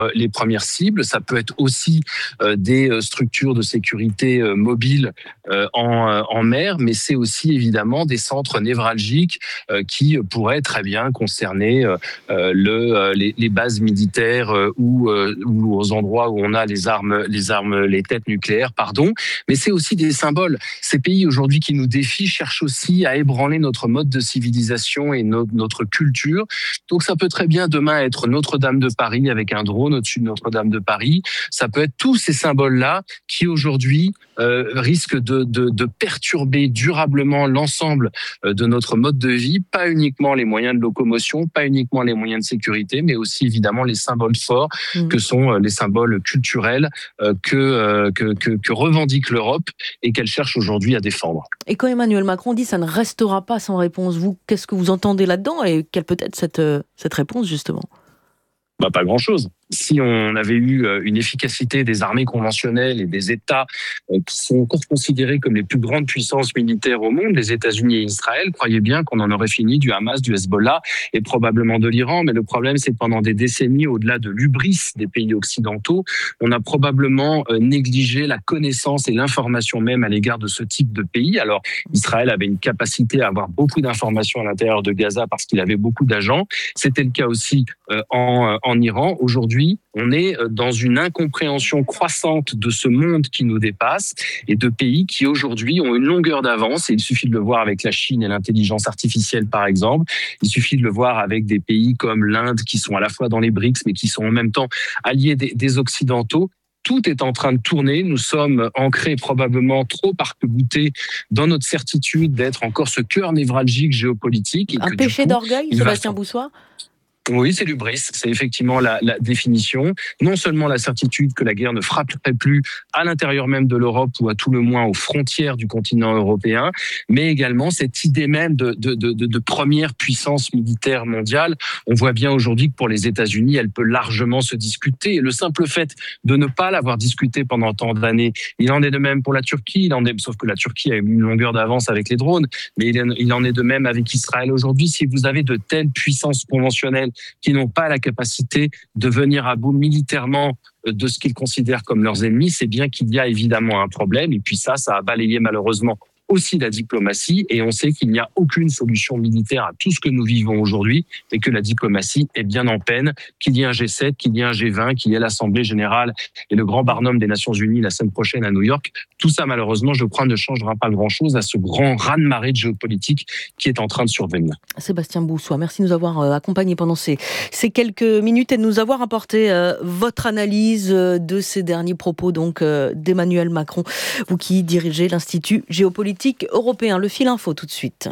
les premières cibles. Ça peut être aussi des structures de sécurité mobiles en mer, mais c'est aussi évidemment des centres névralgiques qui pourraient très bien concerner les bases militaires ou aux endroits où on a les têtes nucléaires, pardon. Mais c'est aussi des symboles. Ces pays aujourd'hui qui nous défient cherchent aussi à ébranler notre mode de civilisation et notre culture. Donc ça peut très bien demain être Notre-Dame de Paris avec un drone au-dessus de Notre-Dame de Paris. Ça peut être tous ces symboles-là qui aujourd'hui risquent de perturber durablement l'ensemble de notre mode de vie, pas uniquement les moyens de locomotion, pas uniquement les moyens de sécurité, mais aussi évidemment les symboles forts que sont les symboles culturels que revendique l'Europe et qu'elle cherche aujourd'hui à défendre. Et quand Emmanuel Macron dit ça ne restera pas sans réponse, vous, qu'est-ce que vous entendez là-dedans et quelle peut être cette réponse justement ? Pas grand-chose. Si on avait eu une efficacité des armées conventionnelles et des États qui sont encore considérés comme les plus grandes puissances militaires au monde, les États-Unis et Israël, croyez bien qu'on en aurait fini du Hamas, du Hezbollah et probablement de l'Iran. Mais le problème, c'est que pendant des décennies, au-delà de l'hubris des pays occidentaux, on a probablement négligé la connaissance et l'information même à l'égard de ce type de pays. Alors, Israël avait une capacité à avoir beaucoup d'informations à l'intérieur de Gaza parce qu'il avait beaucoup d'agents. C'était le cas aussi en Iran. Aujourd'hui, on est dans une incompréhension croissante de ce monde qui nous dépasse et de pays qui aujourd'hui ont une longueur d'avance. Et il suffit de le voir avec la Chine et l'intelligence artificielle, par exemple. Il suffit de le voir avec des pays comme l'Inde qui sont à la fois dans les BRICS, mais qui sont en même temps alliés des Occidentaux. Tout est en train de tourner. Nous sommes ancrés probablement trop arc-boutés dans notre certitude d'être encore ce cœur névralgique géopolitique. Un péché d'orgueil, Sébastien Boussois ? Oui, c'est l'hubris, c'est effectivement la définition. Non seulement la certitude que la guerre ne frapperait plus à l'intérieur même de l'Europe ou à tout le moins aux frontières du continent européen, mais également cette idée même de première puissance militaire mondiale. On voit bien aujourd'hui que pour les États-Unis, elle peut largement se discuter. Et le simple fait de ne pas l'avoir discutée pendant tant d'années, il en est de même pour la Turquie. Sauf que la Turquie a une longueur d'avance avec les drones, mais il en est de même avec Israël aujourd'hui. Si vous avez de telles puissances conventionnelles qui n'ont pas la capacité de venir à bout militairement de ce qu'ils considèrent comme leurs ennemis, c'est bien qu'il y a évidemment un problème. Et puis ça a balayé malheureusement aussi la diplomatie. Et on sait qu'il n'y a aucune solution militaire à tout ce que nous vivons aujourd'hui et que la diplomatie est bien en peine, qu'il y ait un G7, qu'il y ait un G20, qu'il y ait l'Assemblée générale et le grand barnum des Nations Unies la semaine prochaine à New York. Tout ça, malheureusement, je crois, ne changera pas grand-chose à ce grand raz-de-marée de géopolitique qui est en train de survenir. Sébastien Boussois, merci de nous avoir accompagnés pendant ces quelques minutes et de nous avoir apporté votre analyse de ces derniers propos donc d'Emmanuel Macron, vous qui dirigez l'Institut géopolitique européen. Le fil info tout de suite.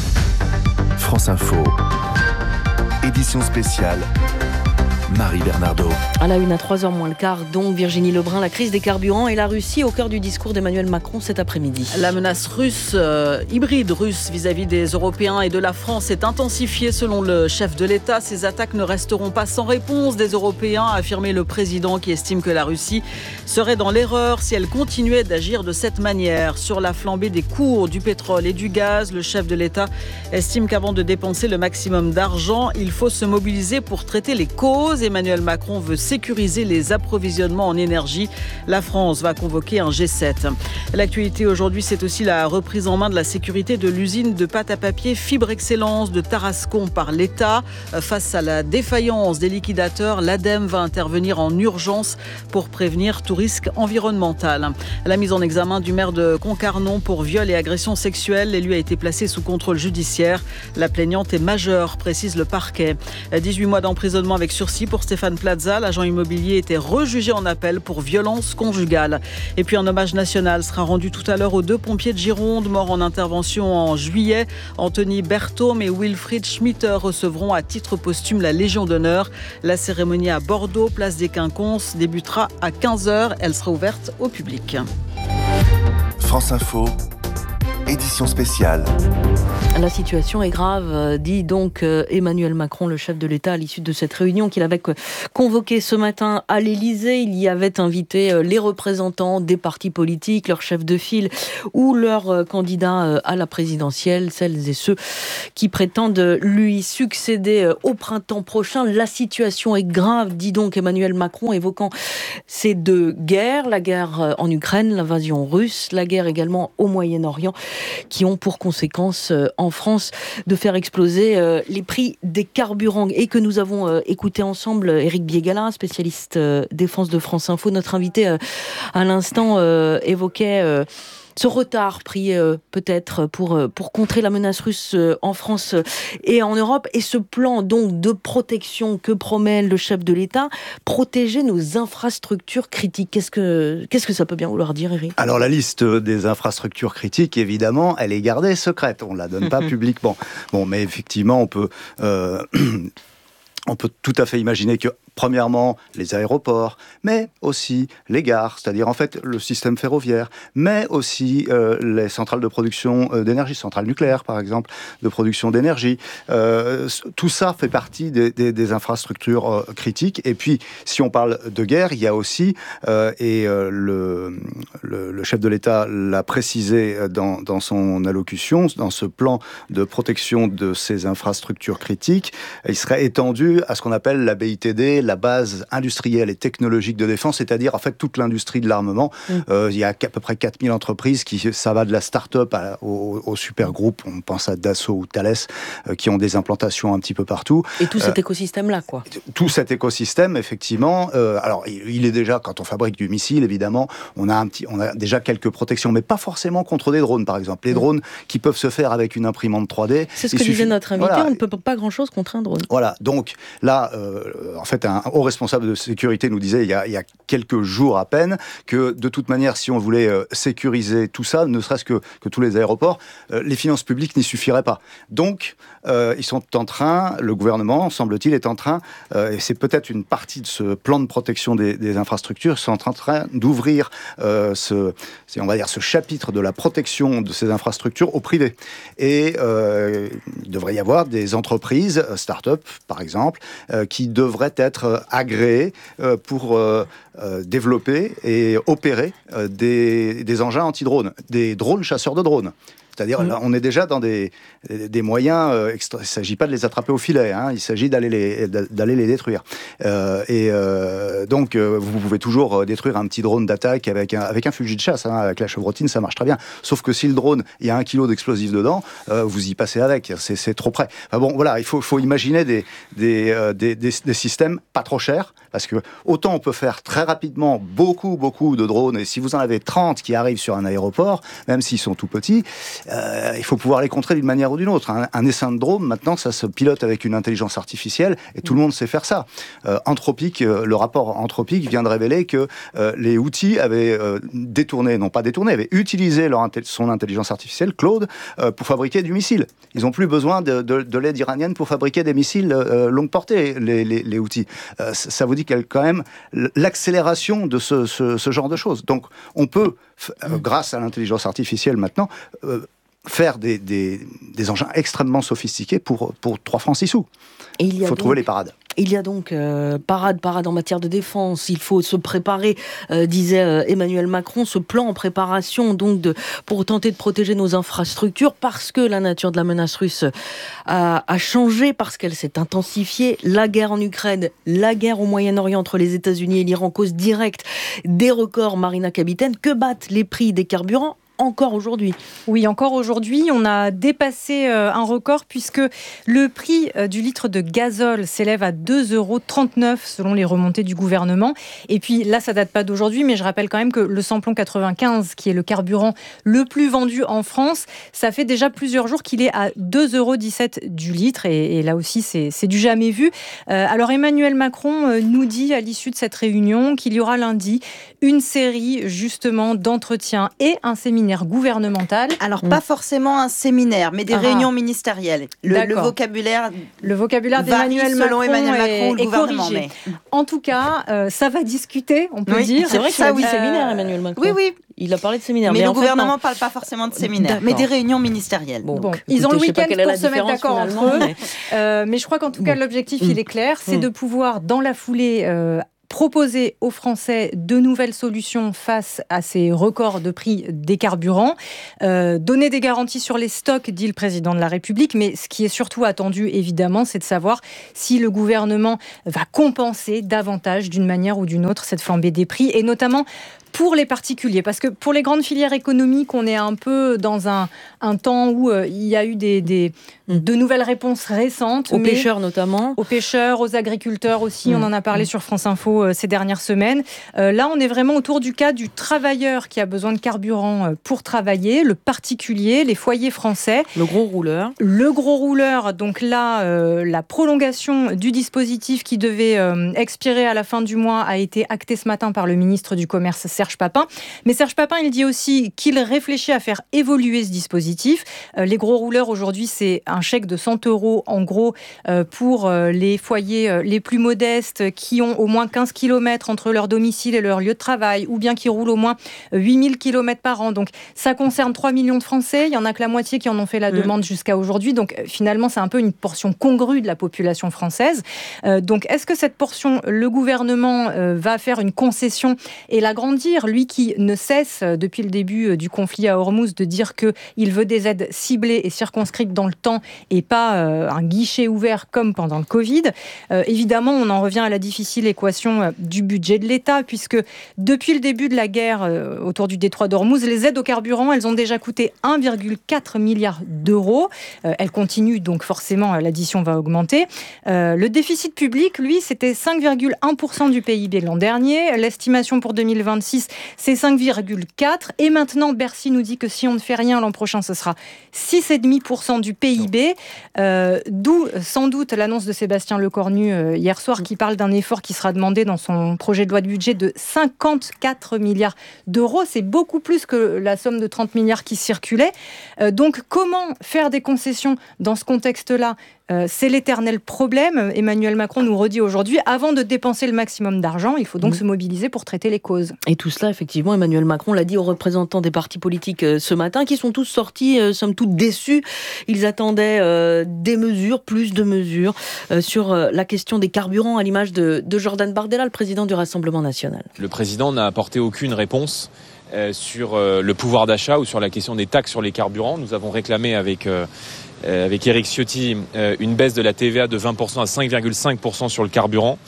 France Info, édition spéciale, Marie Bernardo. À la une, à 3h moins le quart, donc Virginie Lebrun, la crise des carburants et la Russie au cœur du discours d'Emmanuel Macron cet après-midi. La menace russe, hybride russe vis-à-vis des Européens et de la France est intensifiée selon le chef de l'État. Ces attaques ne resteront pas sans réponse des Européens, a affirmé le président qui estime que la Russie serait dans l'erreur si elle continuait d'agir de cette manière. Sur la flambée des cours du pétrole et du gaz, le chef de l'État estime qu'avant de dépenser le maximum d'argent, il faut se mobiliser pour traiter les causes. Emmanuel Macron veut sécuriser les approvisionnements en énergie. La France va convoquer un G7. L'actualité aujourd'hui, c'est aussi la reprise en main de la sécurité de l'usine de pâte à papier Fibre Excellence de Tarascon par l'État. Face à la défaillance des liquidateurs, l'ADEME va intervenir en urgence pour prévenir tout risque environnemental. La mise en examen du maire de Concarneau pour viol et agression sexuelle, l'élu a été placé sous contrôle judiciaire. La plaignante est majeure, précise le parquet. 18 mois d'emprisonnement avec sursis pour Stéphane Plaza. L'agent immobilier était rejugé en appel pour violence conjugale. Et puis un hommage national sera rendu tout à l'heure aux 2 pompiers de Gironde morts en intervention en juillet. Anthony Berthaume et Wilfried Schmitter recevront à titre posthume la Légion d'honneur. La cérémonie à Bordeaux, place des Quinconces, débutera à 15h. Elle sera ouverte au public. France Info, édition spéciale. La situation est grave, dit donc Emmanuel Macron, le chef de l'État, à l'issue de cette réunion qu'il avait convoquée ce matin à l'Élysée. Il y avait invité les représentants des partis politiques, leurs chefs de file ou leurs candidats à la présidentielle, celles et ceux qui prétendent lui succéder au printemps prochain. La situation est grave, dit donc Emmanuel Macron, évoquant ces deux guerres, la guerre en Ukraine, l'invasion russe, la guerre également au Moyen-Orient, qui ont pour conséquence en France de faire exploser les prix des carburants, et que nous avons écouté ensemble Éric Biégala, spécialiste défense de France Info. Notre invité à l'instant évoquait ce retard pris peut-être pour contrer la menace russe en France et en Europe, et ce plan donc de protection que promet le chef de l'État, protéger nos infrastructures critiques. Qu'est-ce que ça peut bien vouloir dire, Éric ? Alors la liste des infrastructures critiques, évidemment, elle est gardée secrète, on ne la donne pas publiquement. Bon, mais effectivement, on peut tout à fait imaginer que, premièrement, les aéroports, mais aussi les gares, c'est-à-dire en fait le système ferroviaire, mais aussi les centrales de production d'énergie, centrales nucléaires par exemple, de production d'énergie. Tout ça fait partie des infrastructures critiques. Et puis, si on parle de guerre, il y a aussi, le chef de l'État l'a précisé dans son allocution, dans ce plan de protection de ces infrastructures critiques, il serait étendu à ce qu'on appelle la BITD, la base industrielle et technologique de défense, c'est-à-dire en fait toute l'industrie de l'armement. Il y a à peu près 4000 entreprises, ça va de la start-up au super groupe, on pense à Dassault ou Thales, qui ont des implantations un petit peu partout. Et tout cet écosystème-là, quoi. Tout cet écosystème, effectivement. Alors, il est déjà, quand on fabrique du missile, évidemment, on a déjà quelques protections, mais pas forcément contre des drones, par exemple. Les drones qui peuvent se faire avec une imprimante 3D. C'est ce que disait notre invité, on ne peut pas grand-chose contre un drone. Voilà, donc là, en fait, un haut responsable de sécurité nous disait il y a quelques jours à peine que de toute manière, si on voulait sécuriser tout ça, ne serait-ce que tous les aéroports, les finances publiques n'y suffiraient pas. Donc, ils sont en train, le gouvernement, semble-t-il, est en train, et c'est peut-être une partie de ce plan de protection des infrastructures, ils sont en train d'ouvrir ce chapitre de la protection de ces infrastructures au privé. Et il devrait y avoir des entreprises, start-up par exemple, qui devraient être agréées pour développer et opérer des engins anti-drones, des drones chasseurs de drones. C'est-à-dire, là, on est déjà dans des moyens il ne s'agit pas de les attraper au filet, il s'agit d'aller les détruire. Donc, vous pouvez toujours détruire un petit drone d'attaque avec un fusil de chasse, avec la chevrotine, ça marche très bien. Sauf que si le drone, il y a 1 kilo d'explosifs dedans, vous y passez avec, c'est trop près. Enfin bon, voilà, il faut imaginer des systèmes pas trop chers, parce que autant on peut faire très rapidement beaucoup de drones, et si vous en avez 30 qui arrivent sur un aéroport, même s'ils sont tout petits, il faut pouvoir les contrer d'une manière ou d'une autre. Un essaim de drone, maintenant, ça se pilote avec une intelligence artificielle et tout le monde sait faire ça. Anthropic, le rapport Anthropic vient de révéler que les Houthis avaient avaient utilisé son intelligence artificielle, Claude, pour fabriquer du missile. Ils n'ont plus besoin de l'aide iranienne pour fabriquer des missiles longue portée, les Houthis. Ça vous dit qu'il y a quand même l'accélération de ce genre de choses. Donc, on peut, grâce à l'intelligence artificielle maintenant, faire des engins extrêmement sophistiqués pour 3 francs 6 sous. Il faut trouver les parades. Il y a donc parade en matière de défense. Il faut se préparer, disait Emmanuel Macron, ce plan en préparation donc pour tenter de protéger nos infrastructures, parce que la nature de la menace russe a changé, parce qu'elle s'est intensifiée. La guerre en Ukraine, la guerre au Moyen-Orient entre les États-Unis et l'Iran, cause directe des records, Marina Kapitaine, que battent les prix des carburants. Encore aujourd'hui. Oui, encore aujourd'hui, on a dépassé un record, puisque le prix du litre de gazole s'élève à 2,39 € selon les remontées du gouvernement. Et puis là, ça date pas d'aujourd'hui, mais je rappelle quand même que le samplon 95, qui est le carburant le plus vendu en France, ça fait déjà plusieurs jours qu'il est à 2,17 € du litre. Et là aussi, c'est du jamais vu. Alors Emmanuel Macron nous dit à l'issue de cette réunion qu'il y aura lundi une série justement d'entretiens et un séminaire séminaire gouvernemental. Alors, pas forcément un séminaire, mais des réunions ministérielles. Le vocabulaire d'Emmanuel Macron ou le gouvernement. Corrigé. En tout cas, ça va discuter, on peut dire. C'est vrai qu'il a dit séminaire, Emmanuel Macron. Oui. Il a parlé de séminaire. Mais le gouvernement ne parle pas forcément de séminaire, mais des réunions ministérielles. Bon, ils ont le week-end pour se mettre d'accord entre eux. Mais je crois qu'en tout cas, l'objectif, il est clair, c'est de pouvoir, dans la foulée, proposer aux Français de nouvelles solutions face à ces records de prix des carburants, donner des garanties sur les stocks, dit le président de la République, mais ce qui est surtout attendu, évidemment, c'est de savoir si le gouvernement va compenser davantage, d'une manière ou d'une autre, cette flambée des prix, et notamment pour les particuliers, parce que pour les grandes filières économiques, on est un peu dans un temps où il y a eu de nouvelles réponses récentes. Aux pêcheurs notamment. Aux pêcheurs, aux agriculteurs aussi, on en a parlé sur France Info ces dernières semaines. Là, on est vraiment autour du cas du travailleur qui a besoin de carburant pour travailler, le particulier, les foyers français. Le gros rouleur. Le gros rouleur, donc là, la prolongation du dispositif qui devait expirer à la fin du mois a été actée ce matin par le ministre du Commerce, Serge Papin. Mais Serge Papin, il dit aussi qu'il réfléchit à faire évoluer ce dispositif. Les gros rouleurs, aujourd'hui, c'est un chèque de 100 € en gros pour les foyers les plus modestes qui ont au moins 15 km entre leur domicile et leur lieu de travail, ou bien qui roulent au moins 8000 km par an. Donc ça concerne 3 millions de Français. Il y en a que la moitié qui en ont fait la demande jusqu'à aujourd'hui. Donc finalement, c'est un peu une portion congrue de la population française. Donc est-ce que cette portion, le gouvernement va faire une concession et l'agrandir? Lui qui ne cesse, depuis le début du conflit à Hormuz, de dire qu'il veut des aides ciblées et circonscrites dans le temps et pas un guichet ouvert comme pendant le Covid. Évidemment, on en revient à la difficile équation du budget de l'État, puisque depuis le début de la guerre autour du détroit d'Hormuz, les aides au carburant, elles ont déjà coûté 1,4 milliard d'euros. Elles continuent, donc forcément, l'addition va augmenter. Le déficit public, lui, c'était 5,1% du PIB l'an dernier. L'estimation pour 2026, c'est 5,4%. Et maintenant, Bercy nous dit que si on ne fait rien l'an prochain, ce sera 6,5% du PIB. D'où, sans doute, l'annonce de Sébastien Lecornu hier soir qui parle d'un effort qui sera demandé dans son projet de loi de budget de 54 milliards d'euros. C'est beaucoup plus que la somme de 30 milliards qui circulait. Donc, comment faire des concessions dans ce contexte-là ? C'est l'éternel problème. Emmanuel Macron nous redit aujourd'hui, avant de dépenser le maximum d'argent, il faut donc se mobiliser pour traiter les causes. Et tout cela, effectivement, Emmanuel Macron l'a dit aux représentants des partis politiques ce matin, qui sont tous sortis, somme toute déçus. Ils attendaient des mesures, plus de mesures, sur la question des carburants, à l'image de Jordan Bardella, le président du Rassemblement national. Le président n'a apporté aucune réponse sur le pouvoir d'achat ou sur la question des taxes sur les carburants. Nous avons réclamé avec Éric Ciotti une baisse de la TVA de 20% à 5,5% sur le carburant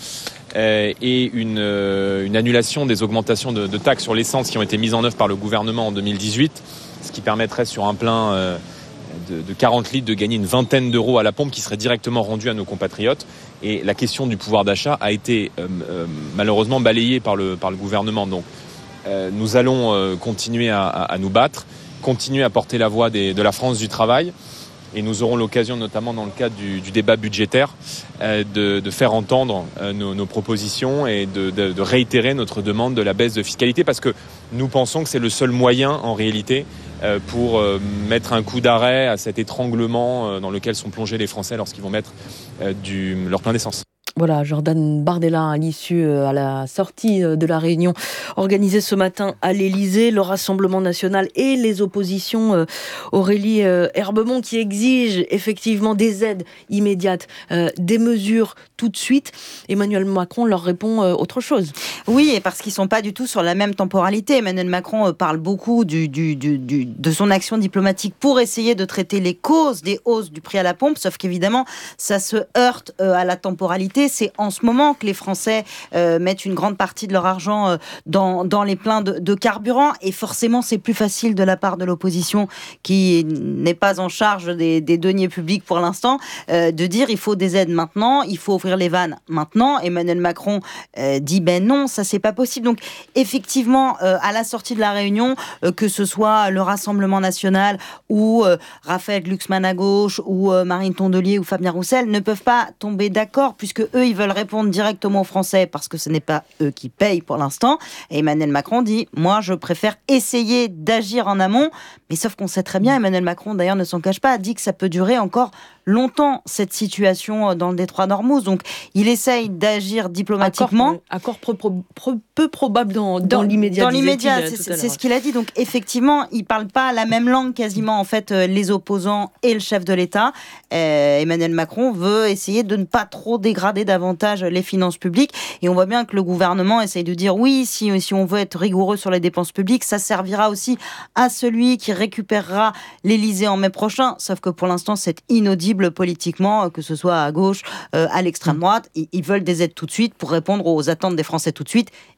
et une annulation des augmentations de taxes sur l'essence qui ont été mises en œuvre par le gouvernement en 2018, ce qui permettrait sur un plein de 40 litres de gagner une vingtaine d'euros à la pompe qui serait directement rendue à nos compatriotes. Et la question du pouvoir d'achat a été malheureusement balayée par le gouvernement. Donc nous allons continuer à nous battre, continuer à porter la voix de la France du travail. Et nous aurons l'occasion, notamment dans le cadre du débat budgétaire, de faire entendre nos propositions et de réitérer notre demande de la baisse de fiscalité, parce que nous pensons que c'est le seul moyen, en réalité, pour mettre un coup d'arrêt à cet étranglement dans lequel sont plongés les Français lorsqu'ils vont mettre leur plein d'essence. Voilà, Jordan Bardella, à l'issue, à la sortie de la réunion organisée ce matin à l'Élysée, le Rassemblement national et les oppositions, Aurélie Herbemont, qui exigent effectivement des aides immédiates, des mesures tout de suite. Emmanuel Macron leur répond autre chose. Oui, et parce qu'ils ne sont pas du tout sur la même temporalité. Emmanuel Macron parle beaucoup de son action diplomatique pour essayer de traiter les causes des hausses du prix à la pompe, sauf qu'évidemment, ça se heurte à la temporalité. C'est en ce moment que les Français mettent une grande partie de leur argent dans les pleins de carburant, et forcément c'est plus facile de la part de l'opposition qui n'est pas en charge des deniers publics pour l'instant de dire il faut des aides maintenant, il faut ouvrir les vannes maintenant. Emmanuel Macron dit ben non, ça c'est pas possible. Donc effectivement à la sortie de la réunion, que ce soit le Rassemblement national ou Raphaël Glucksmann à gauche ou Marine Tondelier ou Fabien Roussel ne peuvent pas tomber d'accord, puisque eux, ils veulent répondre directement aux Français parce que ce n'est pas eux qui payent pour l'instant. Et Emmanuel Macron dit, moi, je préfère essayer d'agir en amont. Mais sauf qu'on sait très bien, Emmanuel Macron, d'ailleurs, ne s'en cache pas, a dit que ça peut durer encore longtemps, cette situation dans le détroit d'Ormuz. Donc, il essaye d'agir diplomatiquement. Accord peu probable dans l'immédiat. Dans l'immédiat, c'est ce qu'il a dit. Donc, effectivement, ils ne parlent pas la même langue quasiment, en fait, les opposants et le chef de l'État. Emmanuel Macron veut essayer de ne pas trop dégrader davantage les finances publiques. Et on voit bien que le gouvernement essaye de dire oui, si on veut être rigoureux sur les dépenses publiques, ça servira aussi à celui qui récupérera l'Élysée en mai prochain. Sauf que pour l'instant, c'est inaudible politiquement, que ce soit à gauche, à l'extrême droite. Ils veulent des aides tout de suite pour répondre aux attentes des Français tout de suite.